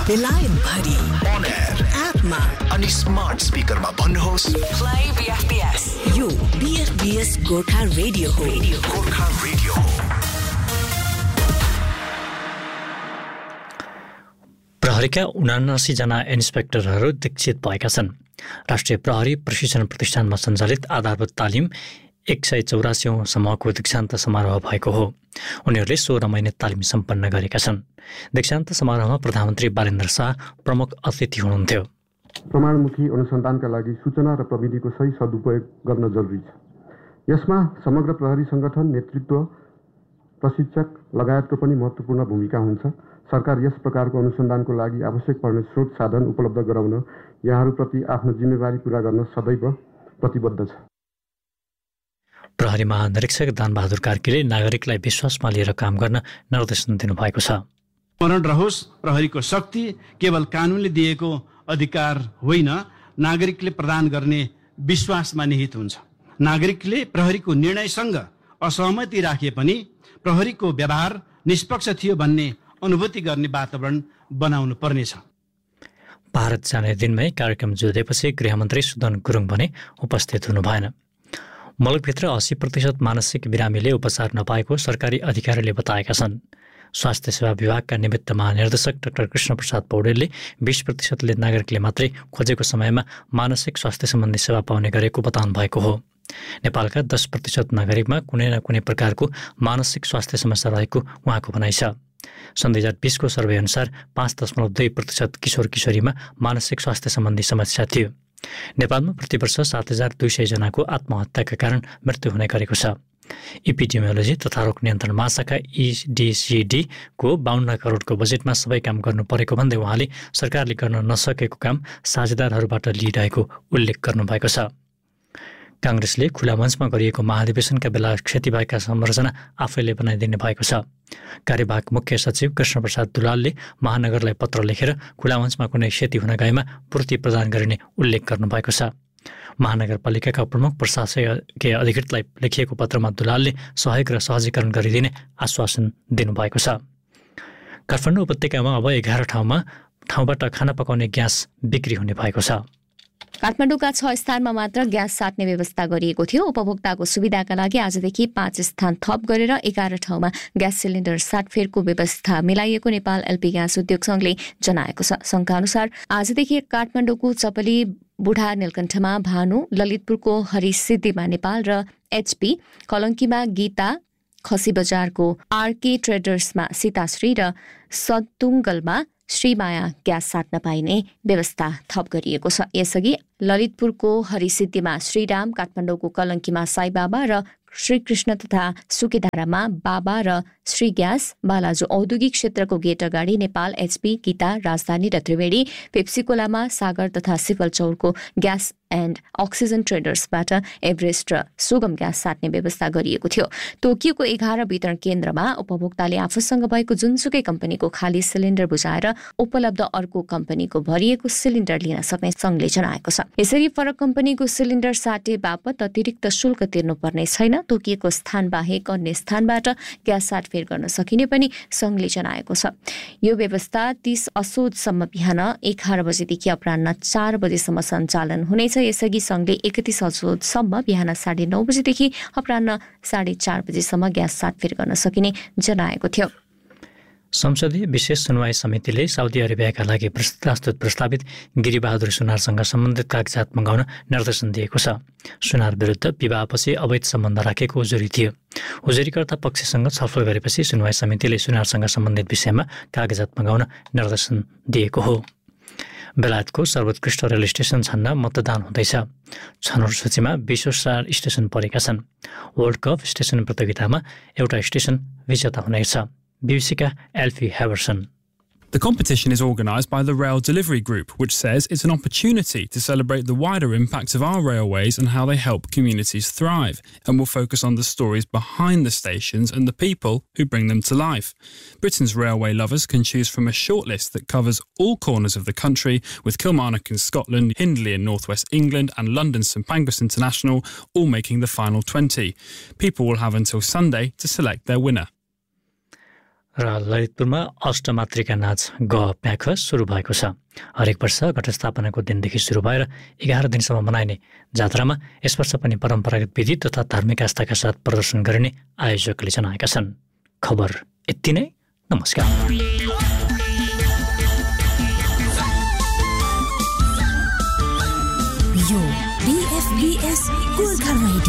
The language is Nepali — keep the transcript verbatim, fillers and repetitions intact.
बेलायत भरि on air एपमा अनि स्मार्ट स्पिकरमा भन्नुहोस् Play B F B S. यो B F B S Gorkha radio हो. गोर्खा रेडियो हो. प्रहरीका उनासी जना इन्सपेक्टरहरू दीक्षित भएका छन्। राष्ट्रिय प्रहरी प्रशिक्षण प्रतिष्ठानमा सञ्चालित आधारभूत तालिम एक सय चौरासीौं समूहको दीक्षान्त समारोह भएको हो। उनीहरूले सोह्र महिने तालिम सम्पन्न गरेका छन्। दीक्षान्त समारोहमा प्रधानमन्त्री बालेन्द्र शाह प्रमुख अतिथि हुनुहुन्थ्यो। प्रमाणमुखी अनुसन्धानका लागि सूचना र प्रविधिको सही सदुपयोग गर्न जरुरी छ। यसमा समग्र प्रहरी संगठन, नेतृत्व, प्रशिक्षक लगायतको पनि महत्त्वपूर्ण भूमिका हुन्छ। सरकार यस प्रकारको अनुसन्धानको लागि आवश्यक पर्ने स्रोत साधन उपलब्ध गराउन यहाँहरूप्रति आफ्नो जिम्मेवारी पूरा गर्न सदैव प्रतिबद्ध छ। प्रहरी महानिरीक्षक दानबहादुर कार्कीले नागरिकलाई विश्वासमा लिएर काम गर्न निर्देशन दिनुभएको छ। स्मरण रहोस्, प्रहरीको शक्ति केवल कानुनले दिएको अधिकार होइन, नागरिकले प्रदान गर्ने विश्वासमा निहित हुन्छ। नागरिकले प्रहरीको निर्णयसँग असहमति राखे पनि प्रहरीको व्यवहार निष्पक्ष थियो भन्ने अनुभूति गर्ने वातावरण बनाउनु पर्नेछ। भारत जाने दिनमै कार्यक्रम जोडिएपछि गृहमन्त्री सुदन गुरुङ भने उपस्थित हुनु भएन। मुलुकभित्र अस्सी प्रतिशत मानसिक बिरामीले उपचार नपाएको सरकारी अधिकारीले बताएका छन्। स्वास्थ्य सेवा विभागका निमित्त महानिर्देशक डाक्टर कृष्ण प्रसाद पौडेलले बीस प्रतिशतले नागरिकले मात्रै खोजेको समयमा मानसिक स्वास्थ्य सम्बन्धी सेवा पाउने गरेको बताउनु भएको हो। नेपालका दस प्रतिशत नागरिकमा कुनै न कुनै प्रकारको मानसिक स्वास्थ्य समस्या रहेको उहाँको भनाइ छ। सन् दुई हजार बिसको सर्वे अनुसार पाँच दशमलव दुई प्रतिशत किशोर किशोरीमा मानसिक स्वास्थ्य सम्बन्धी समस्या थियो। नेपालमा प्रतिवर्ष सात हजार दुई सय जनाको आत्महत्याका कारण मृत्यु हुने गरेको छ। इपिडेमियोलोजी तथा रोग नियन्त्रण महाशाखा इडिसिडीको बाहन्न करोडको बजेटमा सबै काम गर्नु परेको भन्दै उहाँले सरकारले गर्न नसकेको काम साझेदारहरूबाट लिइरहेको उल्लेख गर्नुभएको छ। काङ्ग्रेसले खुला मञ्चमा गरिएको महाधिवेशनका बेला क्षति भएका संरचना आफैले बनाइदिने भएको छ। कार्यवाहक मुख्य सचिव कृष्णप्रसाद दुलालले महानगरलाई पत्र लेखेर खुला मञ्चमा कुनै क्षति हुन गएमा पूर्ति प्रदान गरिने उल्लेख गर्नुभएको छ। महानगरपालिकाका प्रमुख प्रशासकीय अधिकृतलाई लेखिएको पत्रमा दुलालले सहयोग र सहजीकरण गरिदिने आश्वासन दिनुभएको छ। काठमाडौँ उपत्यकामा अब एघार ठाउँमा ठाउँबाट खाना पकाउने ग्यास बिक्री हुने भएको छ। काठमाडौँका छ स्थानमा मात्र ग्यास साट्ने व्यवस्था गरिएको थियो। उपभोक्ताको सुविधाका लागि आजदेखि पाँच स्थान थप गरेर एघार ठाउँमा ग्यास सिलिन्डर साटफेरको व्यवस्था मिलाइएको नेपाल एलपी ग्यास उद्योग संघले जनाएको छ। संघका अनुसार आजदेखि काठमाडौँको चपली बुढा नीलकण्ठमा भानु, ललितपुरको हरिसिद्धिमा नेपाल र एचपी, कलङ्कीमा गीता, खसी बजारको आरके ट्रेडर्समा सीताश्री र सतुङ्गलमा श्रीमाया ग्यास साट्न पाइने व्यवस्था थप गरिएको छ। यसअघि ललितपुरको हरिसिद्धिमा श्रीराम, काठमाडौँको कलङ्कीमा साईबाबा र श्रीकृष्ण तथा सुकेधारामा बाबा र श्री ग्यास, बालाजु औद्योगिक क्षेत्रको गेट अगाडि नेपाल एचपी, गीता, राजधानी र त्रिवेणी, पेप्सिकोलामा सागर तथा सिफलचौरको ग्यास एन्ड अक्सिजन ट्रेडर्सबाट एभरेस्ट र सुगम ग्यास साट्ने व्यवस्था गरिएको थियो। तोकिएको एघार वितरण केन्द्रमा उपभोक्ताले आफूसँग भएको जुनसुकै कम्पनीको खाली सिलिन्डर बुझाएर उपलब्ध अर्को कम्पनीको भरिएको सिलिन्डर लिन सक्ने संघले जनाएको छ। यसरी फरक कम्पनीको सिलिन्डर साटे बापत अतिरिक्त शुल्क तिर्नुपर्ने छैन। तोकिएको स्थान बाहेक अन्य स्थानबाट ग्यास साटफेर गर्न सकिने पनि संघले जनाएको छ। यो व्यवस्था तीस असोजसम्म बिहान एघार बजेदेखि अपराह्न चार बजेसम्म सञ्चालन हुनेछ। यसअघि संघले एकतीस असोजसम्म बिहान साढे नौ बजेदेखि अपराह्न साढे चार बजेसम्म ग्यास साटफेर गर्न सकिने जनाएको थियो। संसदीय विशेष सुनवाई समितिले साउदी अरेबियाका लागि प्रस्तुत प्रस्तावित गिरिबहादुर सुनारसँग सम्बन्धित कागजात मगाउन निर्देशन दिएको छ। सुनार विरुद्ध विवाहपछि अवैध सम्बन्ध राखेको उजुरी थियो। उजुरीकर्ता पक्षसँग छलफल गरेपछि सुनवाई समितिले सुनारसँग सम्बन्धित विषयमा कागजात मगाउन निर्देशन दिएको हो। बेलायतको सर्वोत्कृष्ट रेल स्टेसन छान्न मतदान हुँदैछ। छनौट सूचीमा बीसवटा स्टेसन परेका छन्। वर्ल्ड कप स्टेसन प्रतियोगितामा एउटा स्टेसन विजेता हुनेछ। बीबीसीका एल्फी हेवर्सन। The competition is organised by the Rail Delivery Group, which says it's an opportunity to celebrate the wider impact of our railways and how they help communities thrive, and will focus on the stories behind the stations and the people who bring them to life. Britain's railway lovers can choose from a shortlist that covers all corners of the country, with Kilmarnock in Scotland, Hindley in northwest England and London St Pancras International all making the final twenty. People will have until Sunday to select their winner. र ललितपुरमा अष्टमातृका नाच ग प्याख सुरु भएको छ। हरेक वर्ष घटस्थापनाको दिनदेखि सुरु भएर एघार दिनसम्म मनाइने जात्रामा यस वर्ष पनि परम्परागत विधि तथा धार्मिक आस्थाका साथ प्रदर्शन गरिने आयोजकले जनाएका छन्। खबर यति नै। नमस्कार। यो बीएफबीएस